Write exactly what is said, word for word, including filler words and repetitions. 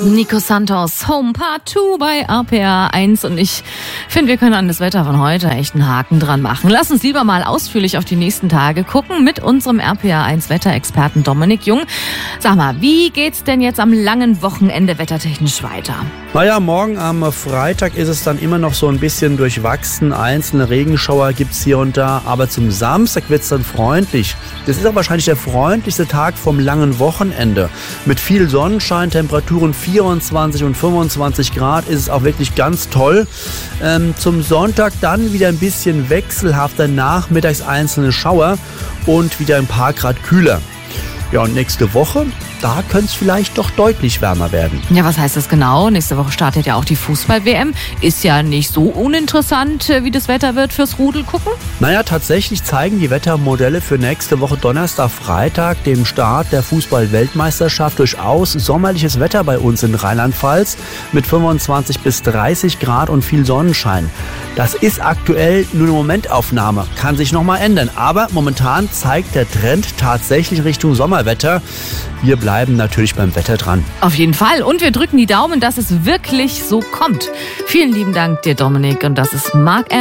Nico Santos, Home Part zwei bei R P R eins, und ich finde, wir können an das Wetter von heute echt einen Haken dran machen. Lass uns lieber mal ausführlich auf die nächsten Tage gucken mit unserem R P R eins Wetterexperten Dominik Jung. Sag mal, wie geht's denn jetzt am langen Wochenende wettertechnisch weiter? Naja, morgen am Freitag ist es dann immer noch so ein bisschen durchwachsen. Einzelne Regenschauer gibt's hier und da, aber zum Samstag wird's dann freundlich. Das ist auch wahrscheinlich der freundlichste Tag vom langen Wochenende. Mit viel Sonnenschein, Temperaturen vierundzwanzig und fünfundzwanzig Grad ist es auch wirklich ganz toll. Ähm, zum Sonntag dann wieder ein bisschen wechselhafter, nachmittags einzelne Schauer und wieder ein paar Grad kühler. Ja, und nächste Woche, da könnte es vielleicht doch deutlich wärmer werden. Ja, was heißt das genau? Nächste Woche startet ja auch die Fußball-W M. Ist ja nicht so uninteressant, wie das Wetter wird fürs Rudel gucken. Naja, tatsächlich zeigen die Wettermodelle für nächste Woche Donnerstag, Freitag, dem Start der Fußball-Weltmeisterschaft, durchaus sommerliches Wetter bei uns in Rheinland-Pfalz mit fünfundzwanzig bis dreißig Grad und viel Sonnenschein. Das ist aktuell nur eine Momentaufnahme, kann sich nochmal ändern. Aber momentan zeigt der Trend tatsächlich Richtung Sommerwetter. Wir bleiben natürlich beim Wetter dran. Auf jeden Fall. Und wir drücken die Daumen, dass es wirklich so kommt. Vielen lieben Dank dir, Dominik. Und das ist Marc